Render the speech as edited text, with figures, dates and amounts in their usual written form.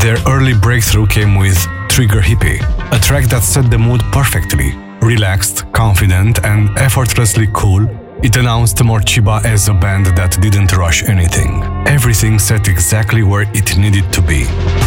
Their early breakthrough came with Trigger Hippie, a track that set the mood perfectly. Relaxed, confident, and effortlessly cool, it announced Morcheeba as a band that didn't rush anything. Everything set exactly where it needed to be.